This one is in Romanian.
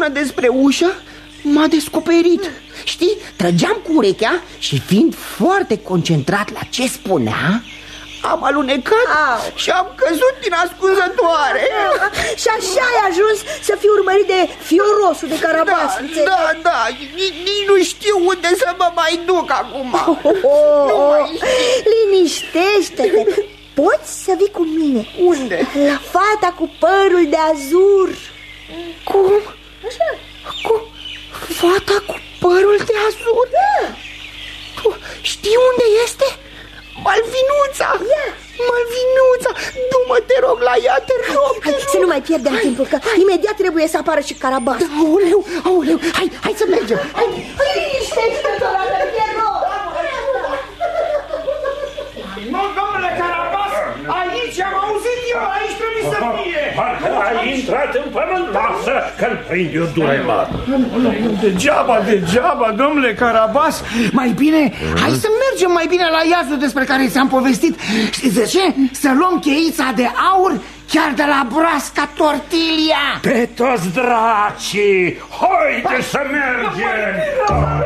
spună despre ușă, m-a descoperit. Știi, trăgeam cu urechea și fiind foarte concentrat la ce spunea, am alunecat și am căzut din ascunzătoare. Și așa ai ajuns să fii urmărit de fiorosul de Carabas. Da, nici nu știu unde să mă mai duc acum. Liniștește-te. Poți să vii cu mine. Unde? La fata cu părul de azur. Cum? Așa. Cu fata cu părul de azur? Da. Știi unde este? Malvinuța! Malvinuța! Du-mă, te rog, la ea, te rog. Hai, să nu mai pierdem timpul, că imediat trebuie să apară și Carabas. Da, aoleu, hai să mergem. Hai, liniștește-te, te rog. Nu, domnule Carabas, aici am auzit eu, aici trebuie să fie. Parcă ai intrat în pământ, lasă că-l prind eu duremat. Degeaba, domnule Carabas. Mai bine, hai să mergem mai bine la iazul despre care ți-am povestit. Știți de ce? Să luăm cheița de aur chiar de la broasca Tortilia. Pe toți dracii, haide să mergem!